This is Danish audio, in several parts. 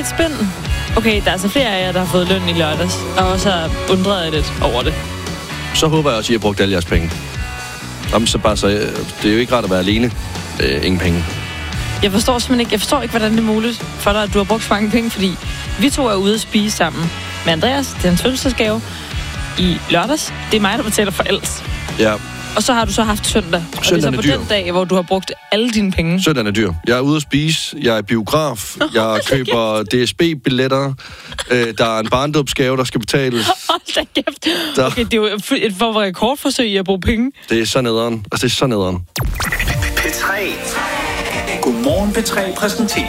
et spænd. Okay, der er altså flere af jer, der har fået løn i lørdags, og også har undret lidt over det. Så håber jeg også, at I har brugt alle jeres penge. Det er jo ikke rart at være alene. Ingen penge. Jeg forstår ikke, hvordan det er muligt for dig, at du har brugt så mange penge, fordi vi to er ude at spise sammen med Andreas. Det er hans fødselsdagsgave i lørdags. Det er mig, der betaler for alt. Ja. Og så har du så haft søndag. Og det er så på den dag, hvor du har brugt alle dine penge. Søndagen er dyr. Jeg er ude at spise. Jeg er biograf. Jeg køber DSB-billetter. Der er en barndåbsgave, der skal betales. Hold da kæft. Okay, det er jo et rekordforsøg i at bruge penge. Det er så nederen. Altså, det er så nederen. P3. Godmorgen P3 præsenterer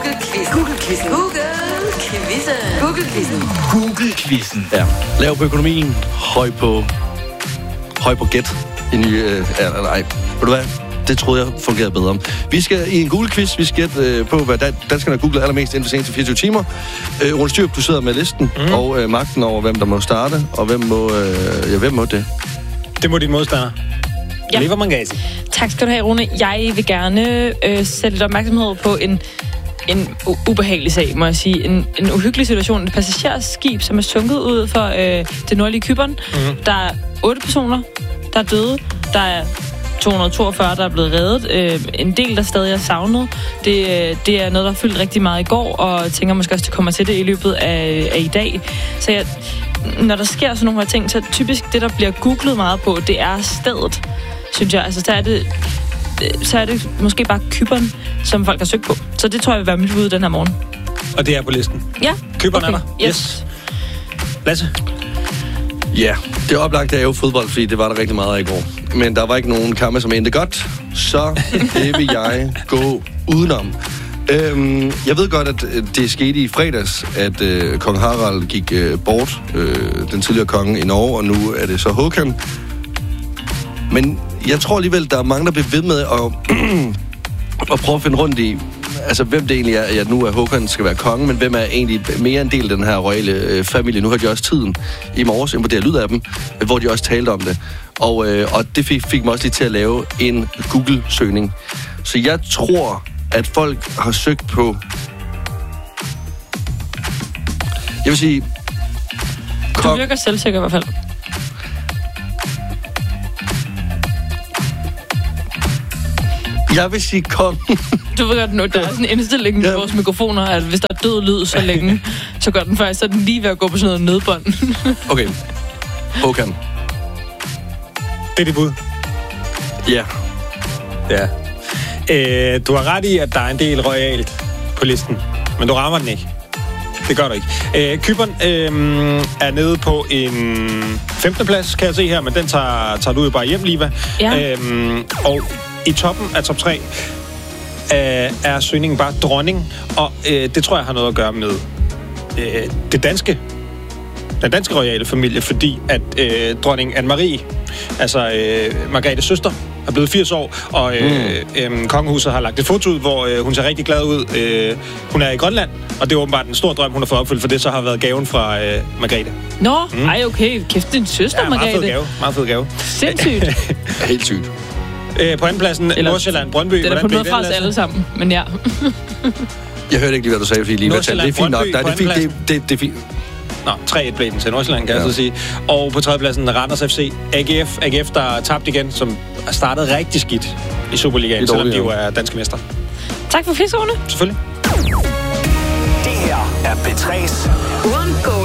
Google-quizzen. Ja. Lav på økonomien. Høj på gæt. Ved du hvad? Det troede jeg fungerede bedre. Vi skal i en Google-quiz. Vi skal gætte på, hvad danskerne har googlet allermest inden for seneste 24 timer. Rune Styrk, du sidder med listen, og magten over, hvem der må starte, og hvem må det? Det må din modstander. Ja. Lever Mangasi. Tak skal du have, Rune. Jeg vil gerne sætte lidt opmærksomhed på en ubehagelig sag, må jeg sige. En uhyggelig situation. Et passagerskib, som er sunket ud for det nordlige Cypern. Der er 8 personer, der er døde. Der er 242, der er blevet reddet. En del, der stadig er savnet. Det er noget, der fyldt rigtig meget i går, og jeg tænker måske også, det kommer til det i løbet af i dag. Så når der sker sådan nogle her ting, så typisk det, der bliver googlet meget på, det er stedet, synes jeg. Altså, så er det måske bare Cypern, som folk har søgt på. Så det tror jeg vil være mit bud den her morgen. Og det er på listen? Ja. Cypern okay. er der? Yes. Lasse? Ja, det oplagte er jo fodbold, fordi det var der rigtig meget af i går. Men der var ikke nogen kampe, som endte godt, så det vil jeg gå udenom. Jeg ved godt, at det skete i fredags, at kong Harald gik bort, den tidligere konge i Norge, og nu er det så Håkan. Men jeg tror alligevel, der er mange, der bliver ved med at prøve at finde rundt i, altså hvem det egentlig er, at nu er Håkan skal være konge, men hvem er egentlig mere en del af den her royale familie. Nu hørte jeg også Tiden i morges, på det lyd af dem, hvor de også talte om det. Og det fik mig også lige til at lave en Google-søgning. Så jeg tror, at folk har søgt på... Jeg vil sige... Du virker selvsikker i hvert fald. Jeg vil sige kong. Du ved godt nu, der er sådan en indstilling i vores mikrofoner, at hvis der er død lyd så længe, så gør den faktisk, så den lige ved at gå på sådan noget nødbånd. Okay. Håkan. Det er dit bud? Ja. Ja. Du har ret i, at der er en del royalt på listen, men du rammer den ikke. Det gør du ikke. Cypern er nede på en 15. plads, kan jeg se her, men den tager du jo bare hjem, Liva. Ja. Og i toppen af top 3 er søgningen bare dronning, og det tror jeg har noget at gøre med den danske royale familie, fordi at dronning Anne-Marie, altså Margrethes søster, er blevet 80 år, og kongehuset har lagt et foto ud, hvor hun ser rigtig glad ud. Hun er i Grønland, og det er åbenbart en stor drøm, hun har fået opfyldt, for det så har været gaven fra Margrethe. Nå, ej okay. Kæft, din søster, Margrethe. Meget fed gave. Sindssygt. Helt sygt. På andenpladsen, Nordsjælland, Brøndby. Det er på noget fra os alle sammen, men ja. Jeg hørte ikke lige, hvad du sagde, fordi lige det er fint nok. Nej, det er fint. Nå, 3-1 blev den til Nordsjælland, kan jeg så sige. Og på tredjepladsen Randers FC. AGF, der er tabt igen, som er startet rigtig skidt i Superligaen, selvom de jo er danske mester. Tak for fisk, Rune. Selvfølgelig. Det her er P3's Undgå